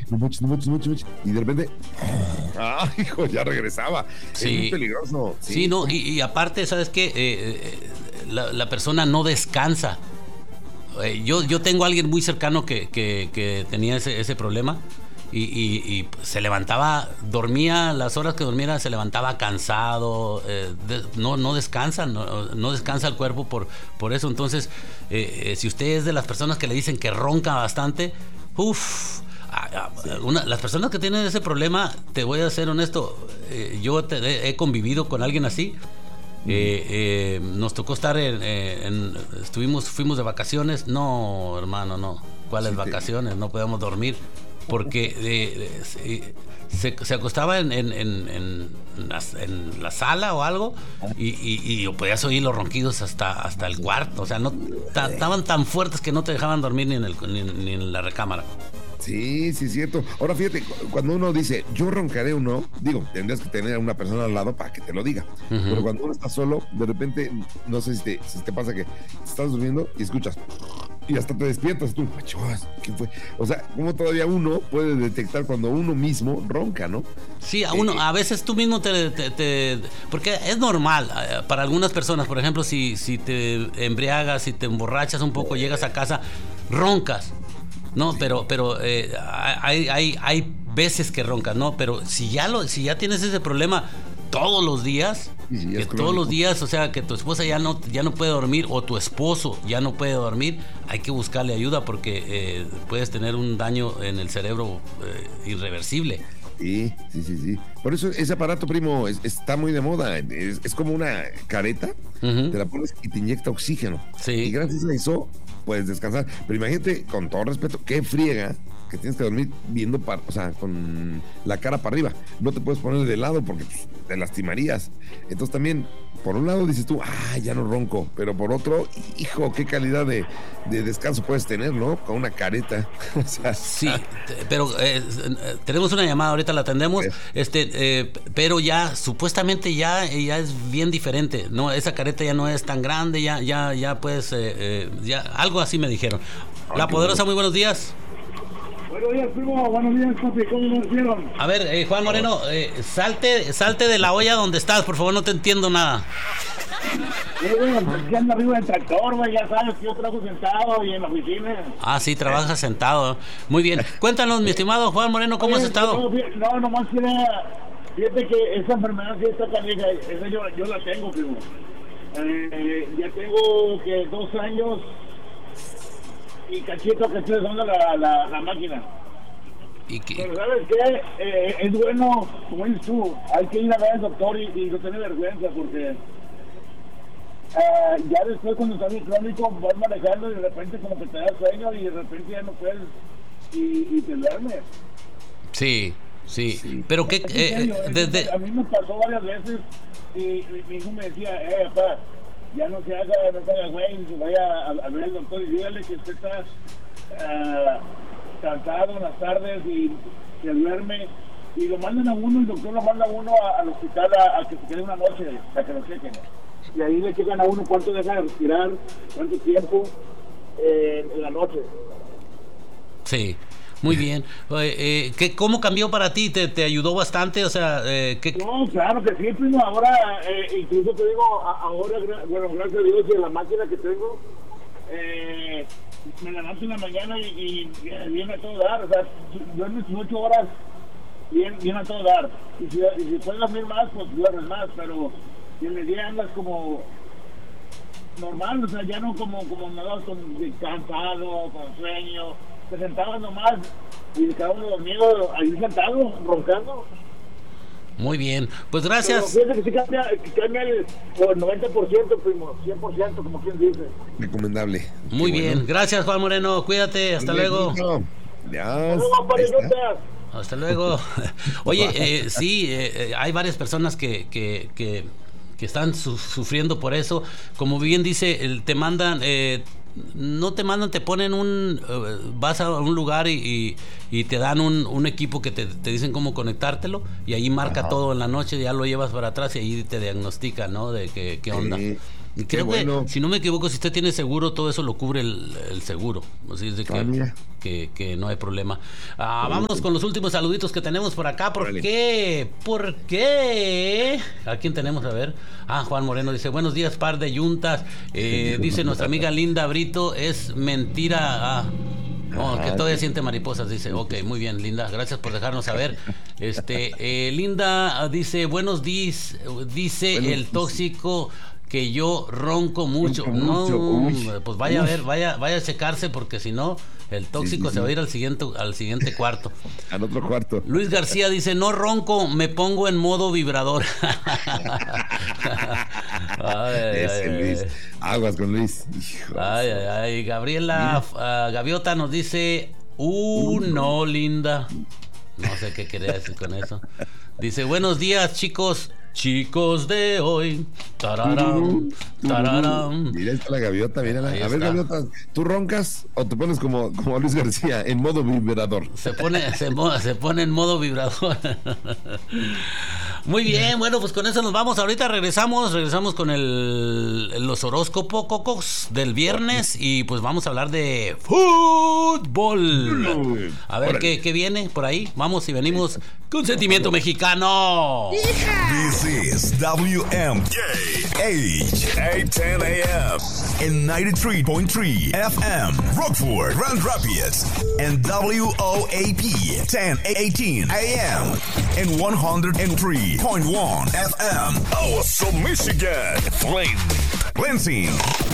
no manches, no manches, no manches. Y de repente, hijo, ya regresaba. Sí. Es muy peligroso. Sí, no, y aparte, ¿sabes qué? La persona no descansa. Yo tengo a alguien muy cercano que tenía ese problema y se levantaba, dormía las horas que dormía, se levantaba cansado, no descansa, no descansa el cuerpo por eso. Entonces, si usted es de las personas que le dicen que ronca bastante, las personas que tienen ese problema, te voy a ser honesto, yo he convivido con alguien así. Nos tocó estar fuimos de vacaciones. No, hermano, no. ¿Cuáles vacaciones? No podíamos dormir porque se acostaba en la sala o algo y podías oír los ronquidos hasta el cuarto. O sea, no estaban tan fuertes que no te dejaban dormir ni en la recámara. Sí, es cierto. Ahora fíjate, cuando uno dice, yo roncaré o no, digo, tendrías que tener a una persona al lado para que te lo diga. Uh-huh. Pero cuando uno está solo, de repente, no sé si te pasa que estás durmiendo y escuchas, y hasta te despiertas tú, ¿qué fue? O sea, ¿cómo todavía uno puede detectar cuando uno mismo ronca, no? Sí, a veces tú mismo porque es normal para algunas personas, por ejemplo, si te embriagas, si te emborrachas un poco, llegas a casa, roncas. No, pero hay veces que roncas, ¿no? Pero si ya tienes ese problema todos los días, todos los días, o sea, que tu esposa ya no puede dormir o tu esposo ya no puede dormir, hay que buscarle ayuda porque puedes tener un daño en el cerebro irreversible. Sí. Por eso ese aparato, primo, está muy de moda. Es como una careta, uh-huh. Te la pones y te inyecta oxígeno. Sí. Y gracias a eso puedes descansar. Pero imagínate, con todo respeto, qué friega que tienes que dormir viendo con la cara para arriba. No te puedes poner de lado porque te lastimarías. Entonces también, por un lado dices tú, ya no ronco, pero por otro, hijo, qué calidad de descanso puedes tener, ¿no? Con una careta. O sea, sí, pero tenemos una llamada, ahorita la atendemos, pero ya supuestamente ya es bien diferente, ¿no? Esa careta ya no es tan grande, ya puedes, ya algo así me dijeron. La Poderosa, muy buenos días. Buenos días, primo. Buenos días, papi. ¿Cómo nos hicieron? A ver, Juan Moreno, salte de la olla donde estás, por favor, no te entiendo nada. Yo ando arriba del tractor, güey, ya sabes que yo trabajo sentado y en la oficina. Sí, trabajas sentado. Muy bien. Cuéntanos, mi estimado Juan Moreno, ¿cómo has estado? No, nomás fíjate que esa enfermedad, sí, esta canija, esa yo la tengo, primo. Ya tengo 2 años y cachito que estoy usando la máquina. Pero ¿sabes qué? Es bueno, como dices tú, hay que ir a ver al doctor y no tener vergüenza porque ya después cuando estás en crónico vas manejando y de repente como que te da sueño y de repente ya no puedes y te duermes. Sí. Pero que a mí me pasó varias veces y mi hijo me decía, papá, ya no se haga güey, vaya a ver al doctor y dígale que usted está cansado en las tardes y se duerme y lo mandan a uno, el doctor lo manda a uno al hospital a que se quede una noche para que lo chequen y ahí le checan a uno cuánto deja de respirar, cuánto tiempo en la noche. Sí. Muy bien. ¿Cómo cambió para ti? ¿Te ayudó bastante? O sea, No, claro que sí, primo. Ahora, incluso te digo, ahora, bueno, gracias a Dios y a la máquina que tengo, me levanto en la mañana y viene a todo dar. O sea, duermes 8 horas, viene a todo dar. Y si puedes dormir más, pues duermes más, pero si en el día andas como normal, o sea, ya no como andabas cansado, con sueño. Te sentabas nomás y cada uno dormido ahí sentado, roncando. Muy bien, pues gracias. Pero fíjate que cambia el 90%, primo, 100%, como quien dice. Recomendable. Muy bien, bueno. Gracias Juan Moreno, cuídate, hasta luego. Hasta luego. Oye, sí, hay varias personas que están sufriendo por eso. Como bien dice, te mandan... no te mandan, te ponen vas a un lugar y te dan un equipo que te dicen cómo conectártelo y ahí marca todo en la noche, ya lo llevas para atrás y ahí te diagnostica, ¿no? De qué onda. Creo que, si no me equivoco, si usted tiene seguro, todo eso lo cubre el seguro. Así es de que no hay problema. Vámonos con los últimos saluditos que tenemos por acá. ¿Por qué? ¿A quién tenemos? A ver. Juan Moreno dice, buenos días, par de yuntas. Dice nuestra amiga Linda Brito, es mentira. Que todavía siente mariposas, dice. Ok, muy bien, Linda, gracias por dejarnos saber. Linda dice, buenos días, dice el tóxico que yo ronco mucho. Pues vaya a ver, vaya a checarse, porque si no, el tóxico se va a ir al siguiente cuarto. Al otro cuarto. Luis García dice, no ronco, me pongo en modo vibrador. Luis. Aguas con Luis. Gabriela Gaviota nos dice, no, Linda. No sé qué quería decir con eso. Dice, buenos días, chicos de hoy. Tararán. Mira, está la gaviota, mírala. A ver, gaviota, ¿tú roncas o te pones como Luis García, en modo vibrador? Se pone en modo vibrador. Muy bien, bueno, pues con eso nos vamos. Ahorita regresamos con los horóscopos del viernes y pues vamos a hablar de fútbol. A ver qué viene por ahí. Vamos y venimos con sentimiento mexicano. This is WMK H810 AM and 93.3 FM Rockford, Grand Rapids, and WOAP 1018 AM and 103.1 FM Awesome, Michigan. Lansing,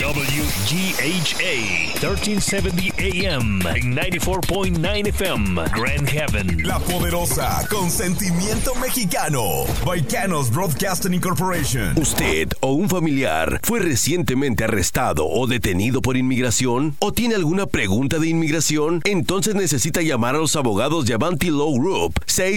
WGHA 1370 AM and 94.9 FM Grand Haven. La Poderosa con sentimiento mexicano. Baicanos Broadcasting Incorporation. ¿Usted o un familiar fue recientemente arrestado o detenido por inmigración? ¿O tiene alguna pregunta de inmigración? Entonces necesita llamar a los abogados de Avanti Law Group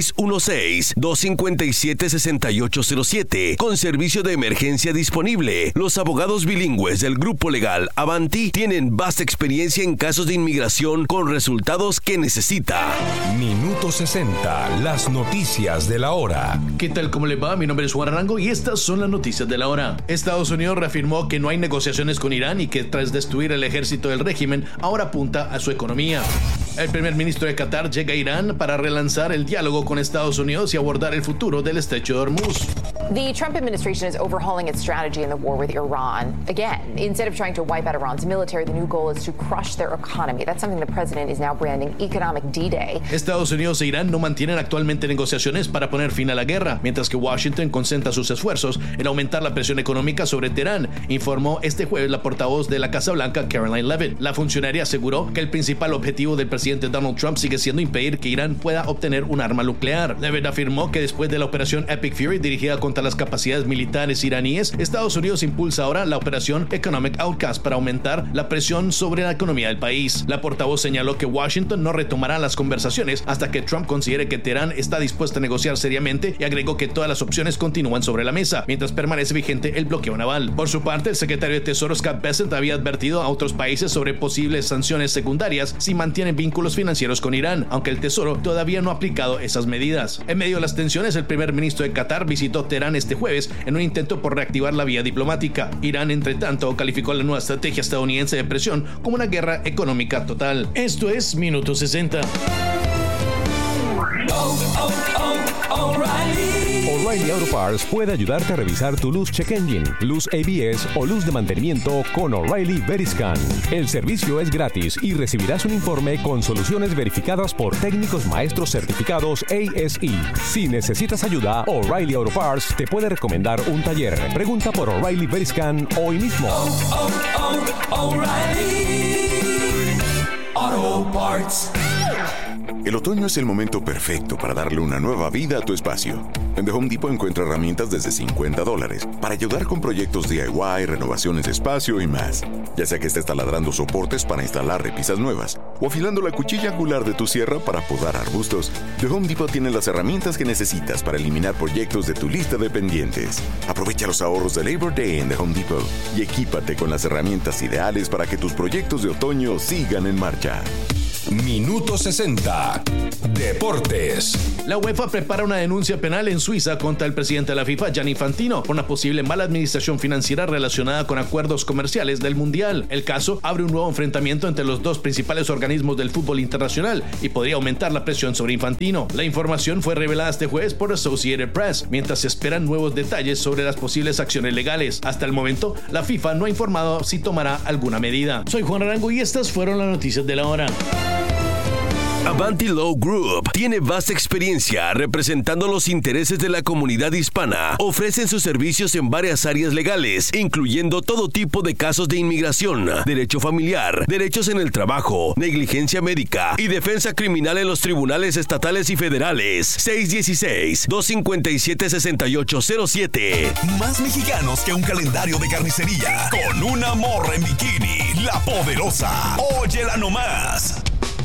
616-257-6807 con servicio de emergencia disponible. Los abogados bilingües del grupo legal Avanti tienen vasta experiencia en casos de inmigración con resultados que necesita. Minuto 60, las noticias de la hora. ¿Qué tal? ¿Cómo le va? Mi nombre es Juan Arango y estas son las noticias de la hora. Estados Unidos reafirmó que no hay negociaciones con Irán y que tras destruir el ejército del régimen, ahora apunta a su economía. El primer ministro de Qatar llega a Irán para relanzar el diálogo con Estados Unidos y abordar el futuro del estrecho de Hormuz. The Trump administration is overhauling its strategy in the war with Iran. Again, instead of trying to wipe out Iran's military, the new goal is to crush their economy. That's something the president is now branding Economic D-Day. Estados Unidos e Irán no mantienen actualmente negociaciones para poner fin a la guerra, mientras que Washington concentra sus esfuerzos en aumentar la presión económica sobre Teherán, informó este jueves la portavoz de la Casa Blanca, Caroline Leavitt. La funcionaria aseguró que el principal objetivo del presidente Donald Trump sigue siendo impedir que Irán pueda obtener un arma nuclear. Leavitt afirmó que después de la operación Epic Fury dirigida contra las capacidades militares iraníes, Estados Unidos impulsa ahora la operación Economic Outcast para aumentar la presión sobre la economía del país. La portavoz señaló que Washington no retomará las conversaciones hasta que Trump considere que Teherán está dispuesta a negociar seriamente y agregó que todas las opciones continúan sobre la mesa, mientras permanece vigente el bloqueo naval. Por su parte, el secretario de Tesoro Scott Bessent había advertido a otros países sobre posibles sanciones secundarias si mantienen vínculos financieros con Irán, aunque el Tesoro todavía no ha aplicado esas medidas. En medio de las tensiones, el primer ministro de Qatar visitó Teherán este jueves en un intento por reactivar la vía diplomática. Irán, entre tanto, calificó la nueva estrategia estadounidense de presión como una guerra económica total. Esto es Minuto 60. O'Reilly Auto Parts puede ayudarte a revisar tu luz check engine, luz ABS o luz de mantenimiento con O'Reilly Veriscan. El servicio es gratis y recibirás un informe con soluciones verificadas por técnicos maestros certificados ASE. Si necesitas ayuda, O'Reilly Auto Parts te puede recomendar un taller. Pregunta por O'Reilly Veriscan hoy mismo. O'Reilly Auto Parts. El otoño es el momento perfecto para darle una nueva vida a tu espacio. En The Home Depot encuentra herramientas desde $50 para ayudar con proyectos DIY, renovaciones de espacio y más. Ya sea que estés taladrando soportes para instalar repisas nuevas o afilando la cuchilla angular de tu sierra para podar arbustos, The Home Depot tiene las herramientas que necesitas para eliminar proyectos de tu lista de pendientes. Aprovecha los ahorros de Labor Day en The Home Depot y equípate con las herramientas ideales para que tus proyectos de otoño sigan en marcha. Minuto 60. Deportes. La UEFA prepara una denuncia penal en Suiza contra el presidente de la FIFA, Gianni Infantino, por una posible mala administración financiera relacionada con acuerdos comerciales del Mundial. El caso abre un nuevo enfrentamiento entre los dos principales organismos del fútbol internacional y podría aumentar la presión sobre Infantino. La información fue revelada este jueves por Associated Press, mientras se esperan nuevos detalles sobre las posibles acciones legales. Hasta el momento, la FIFA no ha informado si tomará alguna medida. Soy Juan Arango y estas fueron las noticias de la hora. Avanti Law Group tiene vasta experiencia representando los intereses de la comunidad hispana. Ofrecen sus servicios en varias áreas legales, incluyendo todo tipo de casos de inmigración, derecho familiar, derechos en el trabajo, negligencia médica y defensa criminal en los tribunales estatales y federales. 616-257-6807. Más mexicanos que un calendario de carnicería. Con una morra en bikini, la poderosa. Óyela nomás.